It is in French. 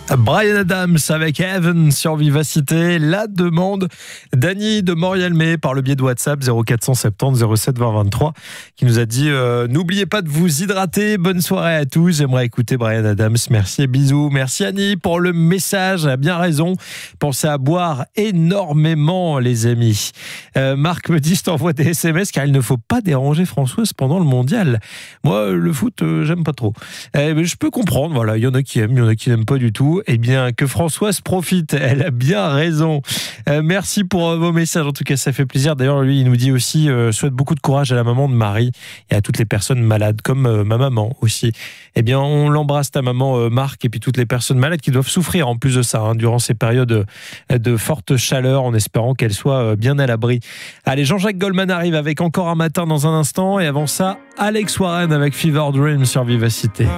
Bryan Adams avec Heaven sur Vivacité. La demande d'Annie de Morialmé par le biais de WhatsApp 0470 07 20 23 qui nous a dit n'oubliez pas de vous hydrater. Bonne soirée à tous. J'aimerais écouter Bryan Adams. Merci et bisous. Merci Annie pour le message. Elle a bien raison. Pensez à boire énormément les amis. Marc me dit je t'envoie des SMS car il ne faut pas déranger Françoise pendant le mondial. Moi le foot j'aime pas trop. Mais je peux comprendre. Voilà, il y en a qui aiment, il y en a qui n'aiment pas du tout. Eh bien, que Françoise profite, elle a bien raison. Merci pour vos messages, en tout cas ça fait plaisir. D'ailleurs lui il nous dit aussi souhaite beaucoup de courage à la maman de Marie et à toutes les personnes malades, comme ma maman aussi. Eh bien on l'embrasse ta maman Marc, et puis toutes les personnes malades qui doivent souffrir en plus de ça durant ces périodes de forte chaleur, en espérant qu'elles soient bien à l'abri. Allez, Jean-Jacques Goldman arrive avec Encore un matin dans un instant, et avant ça Alex Warren avec Fever Dream sur Vivacité.